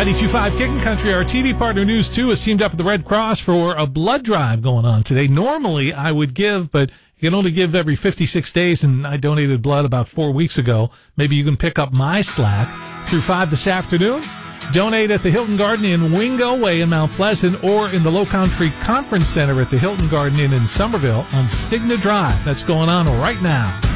92.5 Kicking Country, our TV partner News 2 has teamed up with the Red Cross for a blood drive going on today. Normally I would give, but you can only give every 56 days, and I donated blood about 4 weeks ago. Maybe you can pick up my slack through 5 this afternoon. Donate at the Hilton Garden Inn Wingo Way in Mount Pleasant or in the Low Country Conference Center at the Hilton Garden Inn in Somerville on Stigna Drive. That's going on right now.